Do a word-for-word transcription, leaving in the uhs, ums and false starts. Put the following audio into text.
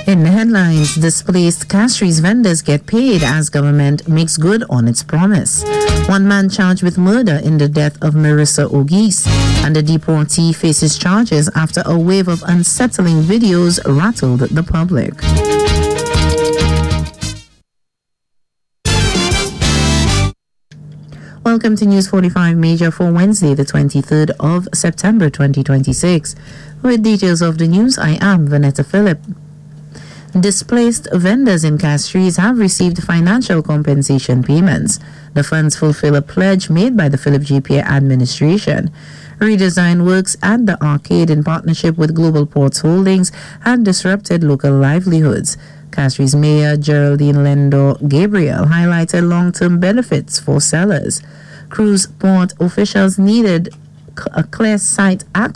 In the headlines, displaced Castries vendors get paid as government makes good on its promise. One man charged with murder in the death of Marissa Ogis, and the deportee faces charges after a wave of unsettling videos rattled the public. Welcome to News forty-five Major for Wednesday, the twenty-third of September twenty twenty-six. With details of the news, I am Vanetta Phillip. Displaced vendors in Castries have received financial compensation payments. The funds fulfill a pledge made by the Philip G. Pierre administration. Redesign works at the arcade in partnership with Global Ports Holdings had disrupted local livelihoods. Castries Mayor Geraldine Lendo Gabriel highlighted long-term benefits for sellers. Cruise port officials needed a clear site access